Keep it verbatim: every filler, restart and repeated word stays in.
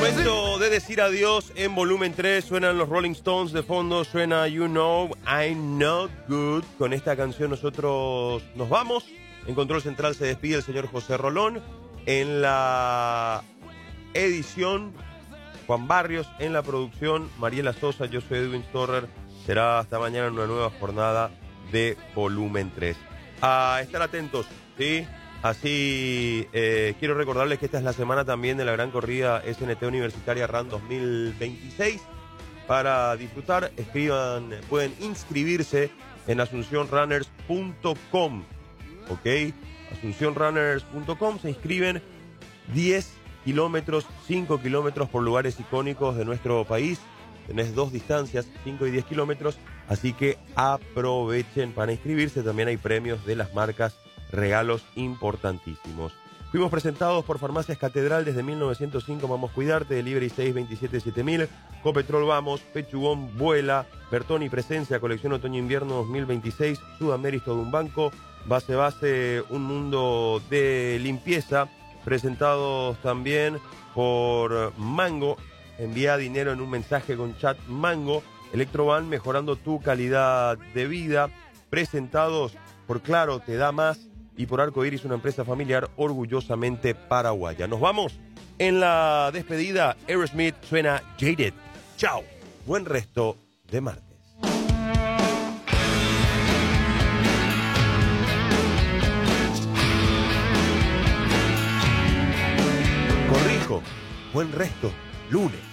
Momento de decir adiós en volumen tres. Suenan los Rolling Stones de fondo. Suena You Know I'm Not Good. Con esta canción nosotros nos vamos. En control central se despide el señor José Rolón. En la edición, Juan Barrios. En la producción, Mariela Sosa. Yo soy Edwin Storrer. Será hasta mañana en una nueva jornada de volumen tres. A estar atentos, ¿sí? Así, eh, quiero recordarles que esta es la semana también de la gran corrida S N T Universitaria R A N dos mil veintiséis. Para disfrutar, escriban, pueden inscribirse en asunción runners punto com. ¿Ok? asunción runners punto com, se inscriben diez kilómetros, cinco kilómetros por lugares icónicos de nuestro país. Tenés dos distancias, cinco y diez kilómetros, así que aprovechen para inscribirse. También hay premios de las marcas, regalos importantísimos. Fuimos presentados por Farmacias Catedral desde mil novecientos cinco, Vamos Cuidarte, Delivery seis veintisiete siete mil, Copetrol Vamos, Pechugón Vuela, Bertoni Presencia, Colección Otoño-Invierno dos mil veintiséis, Sudamérica todo un banco, Base Base, Un Mundo de Limpieza, presentados también por Mango, envía dinero en un mensaje con chat Mango, Electroban, mejorando tu calidad de vida, presentados por Claro, Te Da Más, y por Arcoiris, una empresa familiar orgullosamente paraguaya. Nos vamos en la despedida. Aerosmith suena Jaded. Chao. Buen resto de martes. Corrijo. Buen resto lunes.